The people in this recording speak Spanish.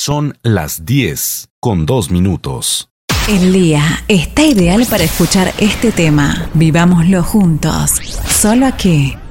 Son las 10:02. El día está ideal para escuchar este tema. Vivámoslo juntos. Solo aquí,